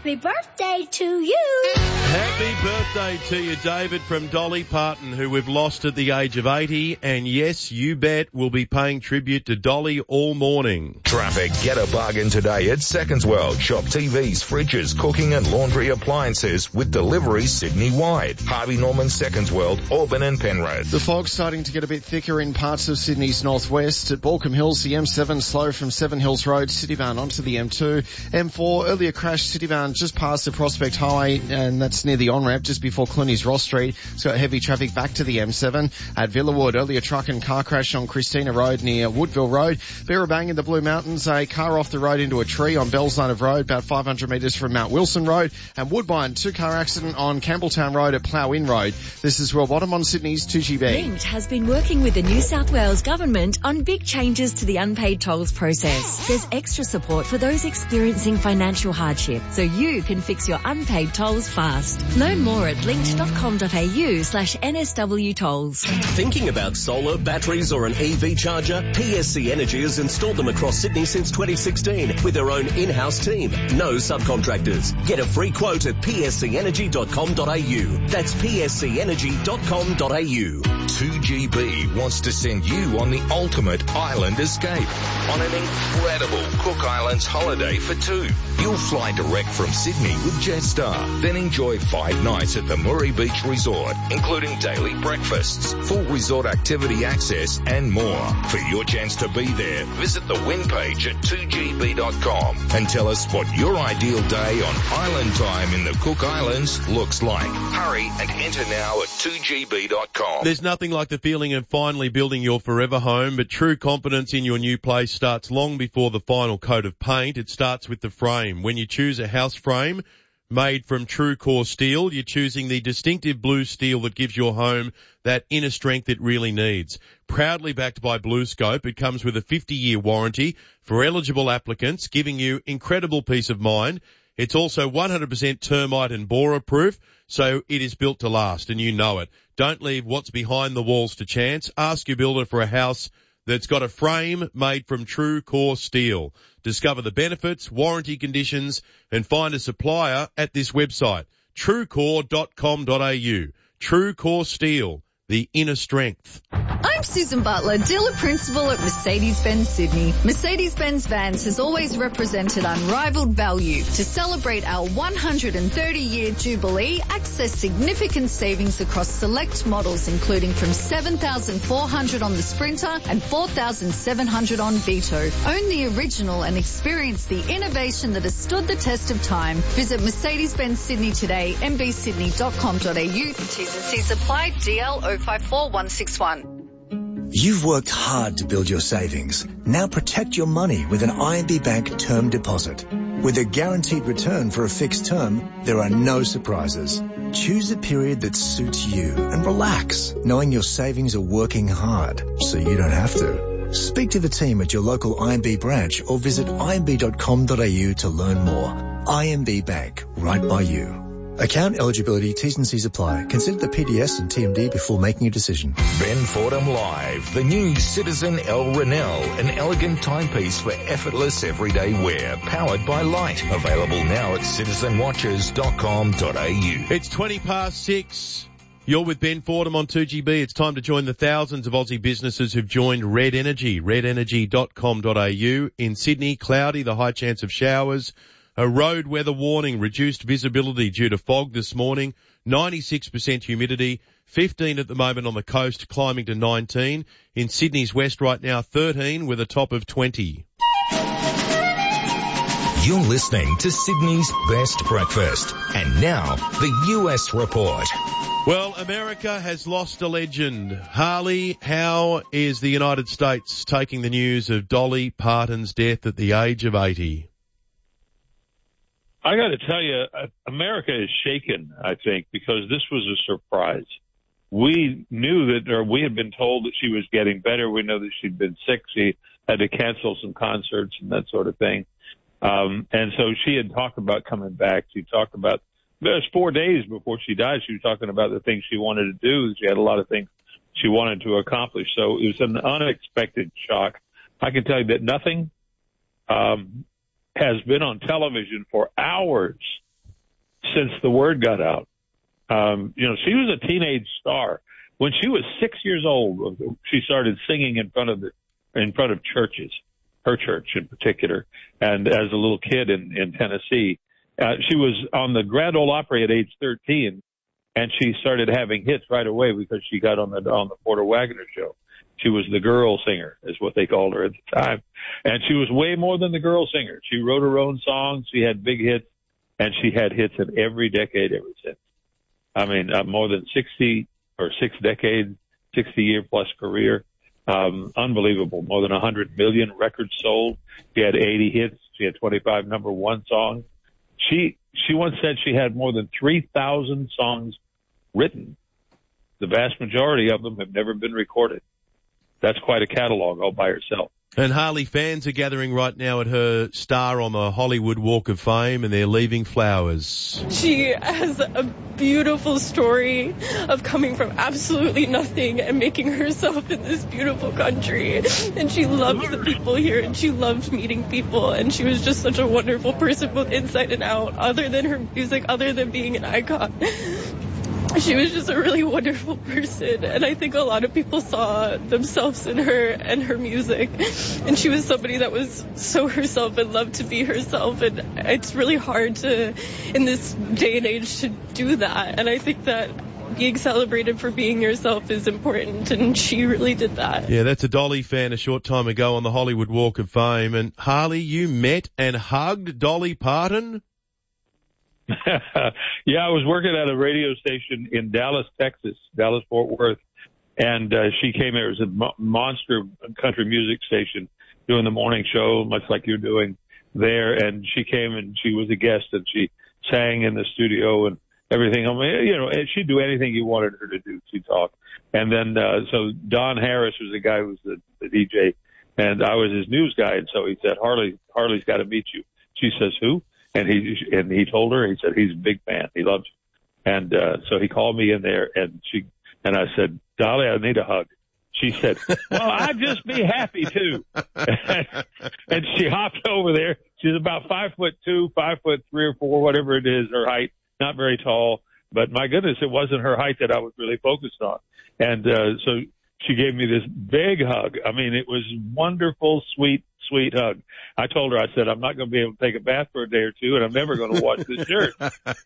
Happy birthday to you. Happy birthday to you, David, from Dolly Parton, who we've lost at the age of 80. And yes, you bet we'll be paying tribute to Dolly all morning. Traffic. Get a bargain today at Seconds World. Shop TVs, fridges, cooking and laundry appliances with delivery Sydney-wide. Harvey Norman, Seconds World, Auburn and Penrith. The fog's starting to get a bit thicker in parts of Sydney's northwest. At Balcombe Hills, the M7 slow from Seven Hills Road, Citybound onto the M2. M4, earlier crash, Citybound just past the Prospect Highway, and that's near the on-ramp just before Clooney's Ross Street. It's got heavy traffic back to the M7. At Villawood, earlier truck and car crash on Christina Road near Woodville Road. Birrabang in the Blue Mountains, a car off the road into a tree on Bell's Line of Road, about 500 metres from Mount Wilson Road. And Woodbine, two-car accident on Campbelltown Road at Plough Inn Road. This is Will Bottom on Sydney's 2GB. Linkt has been working with the New South Wales Government on big changes to the unpaid tolls process. There's extra support for those experiencing financial hardship, so you can fix your unpaid tolls fast. Learn more at linkt.com.au/NSW tolls. Thinking about solar, batteries or an EV charger? PSC Energy has installed them across Sydney since 2016 with their own in-house team. No subcontractors. Get a free quote at pscenergy.com.au. That's pscenergy.com.au. 2GB wants to send you on the ultimate island escape on an incredible Cook Islands holiday for two. You'll fly direct from Sydney with Jetstar, then enjoy 5 nights at the Murray Beach Resort, including daily breakfasts, full resort activity access and more. For your chance to be there, visit the win page at 2gb.com and tell us what your ideal day on island time in the Cook Islands looks like. Hurry and enter now at 2gb.com. There's nothing like the feeling of finally building your forever home, but true confidence in your new place starts long before the final coat of paint. It starts with the frame. When you choose a house frame made from true core steel, you're choosing the distinctive blue steel that gives your home that inner strength it really needs. Proudly backed by BlueScope, it comes with a 50-year warranty for eligible applicants, giving you incredible peace of mind. It's also 100% termite and borer proof, so it is built to last, and you know it. Don't leave what's behind the walls to chance. Ask your builder for a house that's got a frame made from true core steel. Discover the benefits, warranty conditions, and find a supplier at this website, truecore.com.au. True Core Steel, the inner strength. I'm Susan Butler, dealer principal at Mercedes-Benz Sydney. Mercedes-Benz Vans has always represented unrivaled value. To celebrate our 130-year jubilee, access significant savings across select models, including from $7,400 on the Sprinter and $4,700 on Vito. Own the original and experience the innovation that has stood the test of time. Visit Mercedes-Benz Sydney today, mbsydney.com.au. T's and C's apply, DL 054161. You've worked hard to build your savings. Now protect your money with an IMB Bank term deposit. With a guaranteed return for a fixed term, there are no surprises. Choose a period that suits you and relax, knowing your savings are working hard, so you don't have to. Speak to the team at your local IMB branch or visit imb.com.au to learn more. IMB Bank, right by you. Account eligibility, T's and C's apply. Consider the PDS and TMD before making a decision. Ben Fordham Live, the new Citizen El Renell, an elegant timepiece for effortless everyday wear, powered by light. Available now at citizenwatches.com.au. It's 6:20. You're with Ben Fordham on 2GB. It's time to join the thousands of Aussie businesses who've joined Red Energy, redenergy.com.au. In Sydney, cloudy, the high chance of showers. A road weather warning, reduced visibility due to fog this morning, 96% humidity, 15 at the moment on the coast, climbing to 19. In Sydney's west right now, 13 with a top of 20. You're listening to Sydney's Best Breakfast. And now, the US Report. Well, America has lost a legend. Harley, how is the United States taking the news of Dolly Parton's death at the age of 80? I got to tell you, America is shaken, I think, because this was a surprise. We knew that, or we had been told that she was getting better. We know that she'd been sick. She had to cancel some concerts and that sort of thing. And so she had talked about coming back. She talked about, it was 4 days before she died. She was talking about the things she wanted to do. She had a lot of things she wanted to accomplish. So it was an unexpected shock. I can tell you that nothing, has been on television for hours since the word got out. She was a teenage star. When she was 6 years old, she started singing in front of churches, her church in particular, and as a little kid in Tennessee. She was on the Grand Ole Opry at age 13, and she started having hits right away because she got on the Porter Wagoner show. She was the girl singer, is what they called her at the time. And she was way more than the girl singer. She wrote her own songs. She had big hits, and she had hits in every decade ever since. I mean, more than 60 or 6 decades, 60-year plus career. Unbelievable. More than 100 million records sold. She had 80 hits. She had 25 number one songs. She once said she had more than 3,000 songs written. The vast majority of them have never been recorded. That's quite a catalog all by herself. And Harley, fans are gathering right now at her star on the Hollywood Walk of Fame, and they're leaving flowers. She has a beautiful story of coming from absolutely nothing and making herself in this beautiful country. And she loves the people here, and she loved meeting people, and she was just such a wonderful person, both inside and out, other than her music, other than being an icon. She was just a really wonderful person, and I think a lot of people saw themselves in her and her music, and she was somebody that was so herself and loved to be herself, and it's really hard to, in this day and age, to do that, and I think that being celebrated for being yourself is important, and she really did that. Yeah, that's a Dolly fan a short time ago on the Hollywood Walk of Fame, and Harley, you met and hugged Dolly Parton? Yeah, I was working at a radio station in Dallas, Texas, Dallas-Fort Worth, and she came here. It was a monster country music station doing the morning show, much like you're doing there, and she came and she was a guest, and she sang in the studio and everything. I mean, she'd do anything you wanted her to do. She'd talk. And then, so Don Harris was the guy who was the DJ, and I was his news guy, and so he said, Harley's got to meet you. She says, who? And he told her, he said, he's a big fan. He loves you. And, so he called me in there and I said, Dolly, I need a hug. She said, well, I'd just be happy to. And she hopped over there. She's about 5'2", 5'3" or 4, whatever it is, her height, not very tall, but my goodness, it wasn't her height that I was really focused on. And, so she gave me this big hug. I mean, it was wonderful, sweet hug. I told her, I said, I'm not going to be able to take a bath for a day or two, and I'm never going to wash this shirt.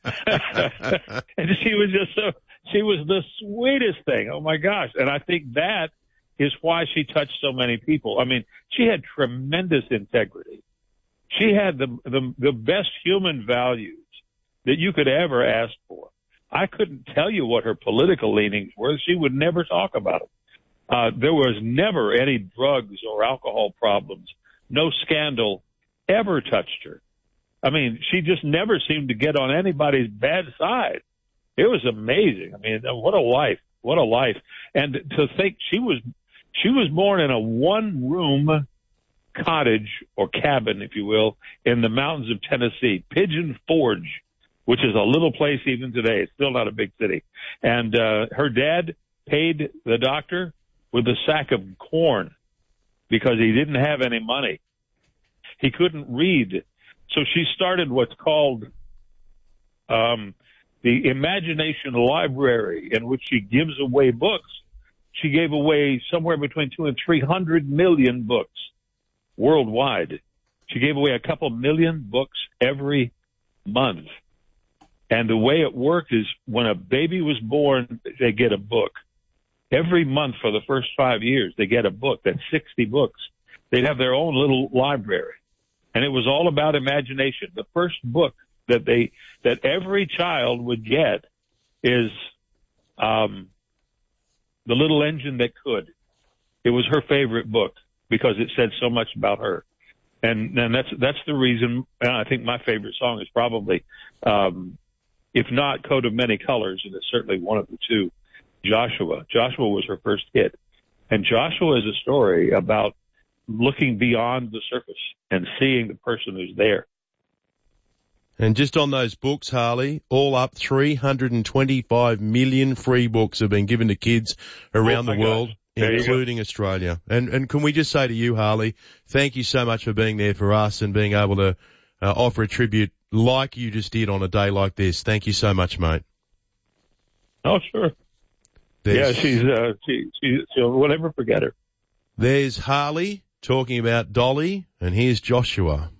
And she was the sweetest thing. Oh my gosh. And I think that is why she touched so many people. I mean, she had tremendous integrity. She had the best human values that you could ever ask for. I couldn't tell you what her political leanings were. She would never talk about them. There was never any drugs or alcohol problems. No scandal ever touched her. I mean, she just never seemed to get on anybody's bad side. It was amazing. I mean, what a life. What a life. And to think she was born in a one-room cottage or cabin, if you will, in the mountains of Tennessee, Pigeon Forge, which is a little place even today. It's still not a big city. And her dad paid the doctor with a sack of corn because he didn't have any money. He couldn't read. So she started what's called the Imagination Library, in which she gives away books. She gave away somewhere between 200 and 300 million books worldwide. She gave away a couple million books every month. And the way it worked is when a baby was born, they get a book. Every month for the first 5 years, they get a book. That's 60 books. They'd have their own little library. And it was all about imagination. The first book that every child would get is The Little Engine That Could. It was her favorite book because it said so much about her. And that's the reason. And I think my favorite song is probably, if not Coat of Many Colors, and it's certainly one of the two, Joshua. Joshua was her first hit. And Joshua is a story about looking beyond the surface and seeing the person who's there. And just on those books, Harley, all up 325 million free books have been given to kids around the world, including Australia. And can we just say to you, Harley, thank you so much for being there for us and being able to offer a tribute like you just did on a day like this. Thank you so much, mate. Oh, sure. Yeah, we'll never forget her. There's Harley talking about Dolly, and here's Joshua.